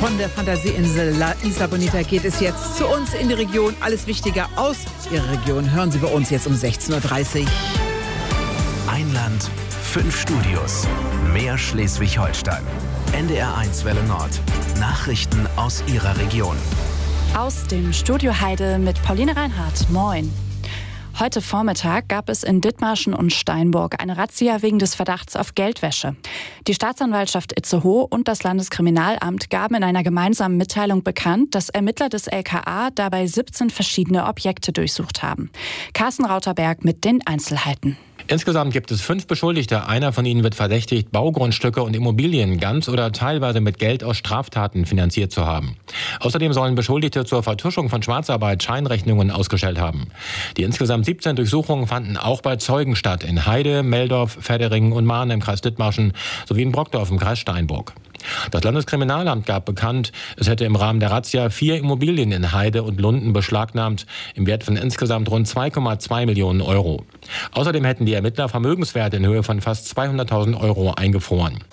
Von der Fantasieinsel La Isla Bonita geht es jetzt zu uns in die Region. Alles Wichtige aus Ihrer Region hören Sie bei uns jetzt um 16.30 Uhr. Ein Land, 5 Studios, mehr Schleswig-Holstein. NDR1 Welle Nord. Nachrichten aus Ihrer Region. Aus dem Studio Heide mit Pauline Reinhardt. Moin. Heute Vormittag gab es in Dithmarschen und Steinburg eine Razzia wegen des Verdachts auf Geldwäsche. Die Staatsanwaltschaft Itzehoe und das Landeskriminalamt gaben in einer gemeinsamen Mitteilung bekannt, dass Ermittler des LKA dabei 17 verschiedene Objekte durchsucht haben. Carsten Rauterberg mit den Einzelheiten. Insgesamt gibt es 5 Beschuldigte. Einer von ihnen wird verdächtigt, Baugrundstücke und Immobilien ganz oder teilweise mit Geld aus Straftaten finanziert zu haben. Außerdem sollen Beschuldigte zur Vertuschung von Schwarzarbeit Scheinrechnungen ausgestellt haben. Die insgesamt 17 Durchsuchungen fanden auch bei Zeugen statt. In Heide, Meldorf, Fedderingen und Mahn im Kreis Dithmarschen sowie in Brockdorf im Kreis Steinburg. Das Landeskriminalamt gab bekannt, es hätte im Rahmen der Razzia 4 Immobilien in Heide und Lunden beschlagnahmt, im Wert von insgesamt rund 2,2 Millionen Euro. Außerdem hätten die Ermittler Vermögenswerte in Höhe von fast 200.000 Euro eingefroren.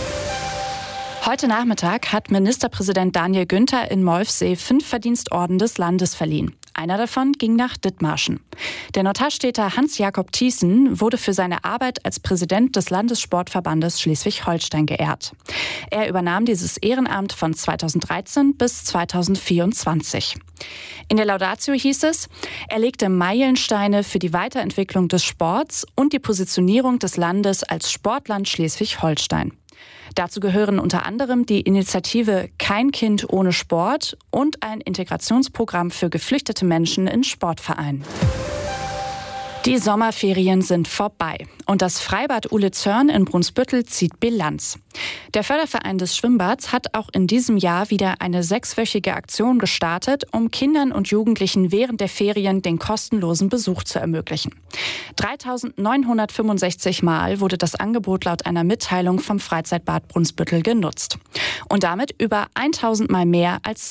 Heute Nachmittag hat Ministerpräsident Daniel Günther in Molfsee 5 Verdienstorden des Landes verliehen. Einer davon ging nach Dithmarschen. Der Notarstädter Hans-Jakob Thiessen wurde für seine Arbeit als Präsident des Landessportverbandes Schleswig-Holstein geehrt. Er übernahm dieses Ehrenamt von 2013 bis 2024. In der Laudatio hieß es, er legte Meilensteine für die Weiterentwicklung des Sports und die Positionierung des Landes als Sportland Schleswig-Holstein. Dazu gehören unter anderem die Initiative Kein Kind ohne Sport und ein Integrationsprogramm für geflüchtete Menschen in Sportvereinen. Die Sommerferien sind vorbei und das Freibad Ule Zörn in Brunsbüttel zieht Bilanz. Der Förderverein des Schwimmbads hat auch in diesem Jahr wieder eine 6-wöchige Aktion gestartet, um Kindern und Jugendlichen während der Ferien den kostenlosen Besuch zu ermöglichen. 3.965 Mal wurde das Angebot laut einer Mitteilung vom Freizeitbad Brunsbüttel genutzt. Und damit über 1.000 Mal mehr als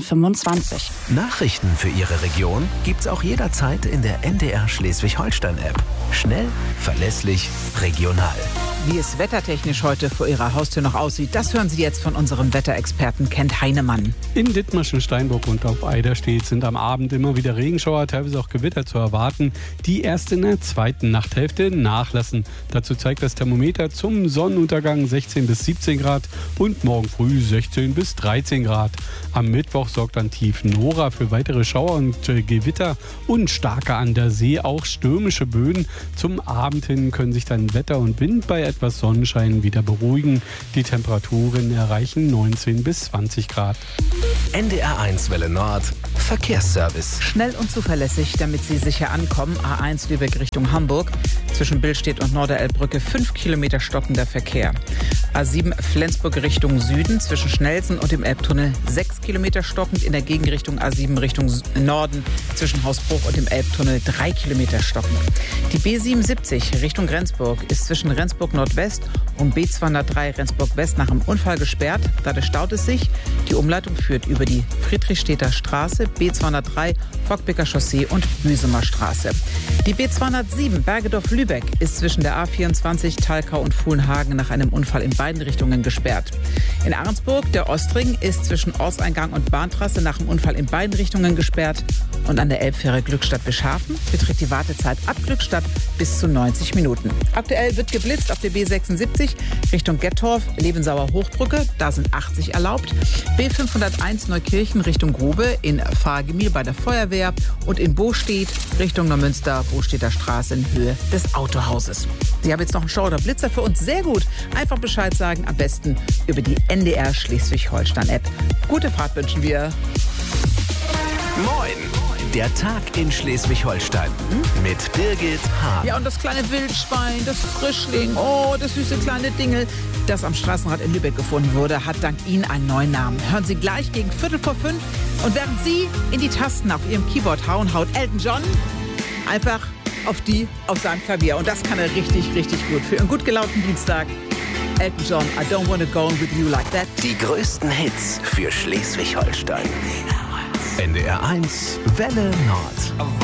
2025. Nachrichten für Ihre Region gibt's auch jederzeit in der NDR Schleswig-Holstein-App. Schnell, verlässlich, regional. Wie es wettertechnisch heute vor Ihrer Haustür noch aussieht, das hören Sie jetzt von unserem Wetterexperten Kent Heinemann. In Dithmarschen, Steinburg und auf Eiderstedt sind am Abend immer wieder Regenschauer, teilweise auch Gewitter zu erwarten, die erst in der zweiten Nachthälfte nachlassen. Dazu zeigt das Thermometer zum Sonnenuntergang 16 bis 17 Grad und morgen früh 16 bis 13 Grad. Am Mittwoch sorgt dann tief Nora für weitere Schauer und Gewitter und starke an der See auch stürmische Böen. Zum Abend hin können sich dann Wetter und Wind bei etwas Sonnenschein wieder beruhigen. Die Temperaturen erreichen 19 bis 20 Grad. NDR1 Welle Nord. Verkehrsservice. Schnell und zuverlässig, damit Sie sicher ankommen. A1 Lübeck Richtung Hamburg. Zwischen Billstedt und Norderelbbrücke 5 Kilometer stockender Verkehr. A7 Flensburg Richtung Süden. Zwischen Schnelsen und dem Elbtunnel 6 Kilometer stockend. In der Gegenrichtung A7 Richtung Norden. Zwischen Hausbruch und dem Elbtunnel 3 Kilometer stockend. Die B77 Richtung Rendsburg ist zwischen Rendsburg Nordwest und B203 Rendsburg West nach einem Unfall gesperrt. Dadurch staut es sich. Die Umleitung führt über die Friedrichstädter Straße, B203 Fockbecker Chaussee und Büsumer Straße. Die B207 Bergedorf-Lübeck ist zwischen der A24 Thalkau und Fuhlenhagen nach einem Unfall in beiden Richtungen gesperrt. In Ahrensburg, der Ostring, ist zwischen Ortseingang und Bahntrasse nach einem Unfall in beiden Richtungen gesperrt. Und an der Elbfähre Glückstadt-Bescharfen beträgt die Wartezeit ab Glückstadt bis zu 90 Minuten. Aktuell wird geblitzt auf der B76 Richtung Gettorf, Lebensauer-Hochbrücke, da sind 80 erlaubt. B501 Neukirchen Richtung Grube, in Fahrgemühl bei der Feuerwehr und in Bostedt Richtung Neumünster, Bostädter Straße in Höhe des Autohauses. Sie haben jetzt noch einen Schau oder Blitzer für uns, sehr gut. Einfach Bescheid sagen, am besten über die NDR Schleswig-Holstein-App. Gute Fahrt wünschen wir. Moin! Der Tag in Schleswig-Holstein mit Birgit Hahn. Ja, und das kleine Wildschwein, das Frischling, oh, das süße kleine Dingel, das am Straßenrand in Lübeck gefunden wurde, hat dank Ihnen einen neuen Namen. Hören Sie gleich gegen 4:45 und während Sie in die Tasten auf Ihrem Keyboard hauen, haut Elton John einfach auf seinem Klavier. Und das kann er richtig, richtig gut. Für einen gut gelaunten Dienstag. Elton John, I don't wanna go on with you like that. Die größten Hits für Schleswig-Holstein. NDR1 Welle Nord.